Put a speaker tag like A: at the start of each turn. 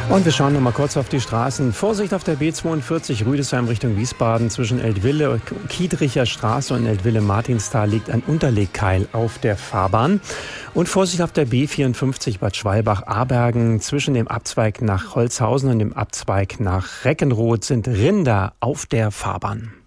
A: Und wir schauen noch mal kurz auf die Straßen. Vorsicht auf der B42 Rüdesheim Richtung Wiesbaden zwischen Eltville, Kiedricher Straße und Eltville-Martinstal liegt ein Unterlegkeil auf der Fahrbahn. Und Vorsicht auf der B54 Bad Schwalbach-Abergen zwischen dem Abzweig nach Holzhausen und dem Abzweig nach Reckenroth sind Rinder auf der Fahrbahn.